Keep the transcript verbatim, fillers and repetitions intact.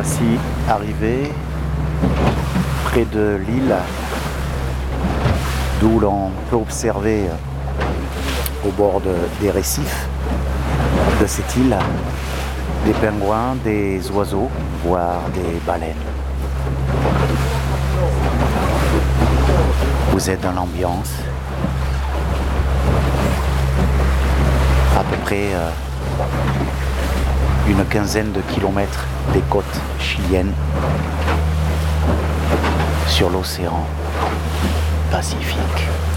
voici arrivés près de l'île d'où l'on peut observer au bord de, des récifs de cette île des pingouins, des oiseaux, voire des baleines. Vous êtes dans l'ambiance. À peu près euh, une quinzaine de kilomètres des côtes chiliennes sur l'océan Pacifique.